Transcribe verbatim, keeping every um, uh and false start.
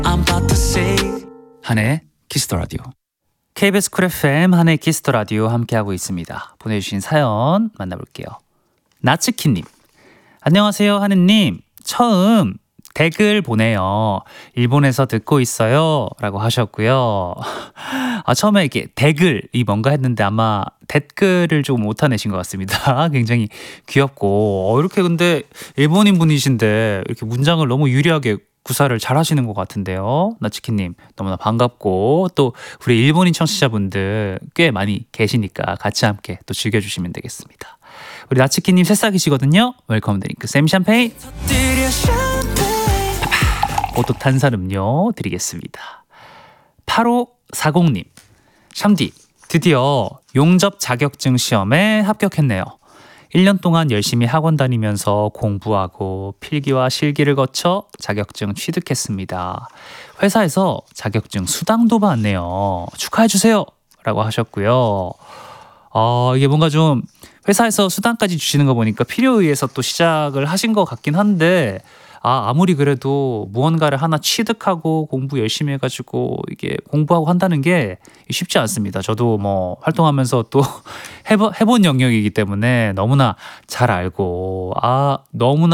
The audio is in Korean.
I'm about to say 한의 키스 더 라디오. 케이비에스 쿨 에프엠 한의 키스 더 라디오 함께하고 있습니다. 보내주신 사연 만나볼게요. 나츠키님, 안녕하세요 하느님. 처음 댓글 보내요. 일본에서 듣고 있어요 라고 하셨고요. 아, 처음에 이렇게 댓글이 뭔가 했는데 아마 댓글을 조금 오타내신 것 같습니다. 굉장히 귀엽고, 어, 이렇게 근데 일본인 분이신데 이렇게 문장을 너무 유리하게 구사를 잘 하시는 것 같은데요. 나치키님 너무나 반갑고, 또 우리 일본인 청취자분들 꽤 많이 계시니까 같이 함께 또 즐겨주시면 되겠습니다. 우리 나치키님 새싹이시거든요. 웰컴 드링크 샘 샴페인 포도 탄산음료 드리겠습니다. 팔오사공님, 샴디 드디어 용접 자격증 시험에 합격했네요. 일 년 동안 열심히 학원 다니면서 공부하고 필기와 실기를 거쳐 자격증 취득했습니다. 회사에서 자격증 수당도 받네요. 축하해주세요 라고 하셨고요. 어, 이게 뭔가 좀 회사에서 수당까지 주시는 거 보니까 필요에 의해서 또 시작을 하신 것 같긴 한데, 아, 아무리 그래도 무언가를 하나 취득하고 공부 열심히 해가지고 이게 공부하고 한다는 게 쉽지 않습니다. 저도 뭐 활동하면서 또 해보, 해본 영역이기 때문에 너무나 잘 알고, 아, 너무나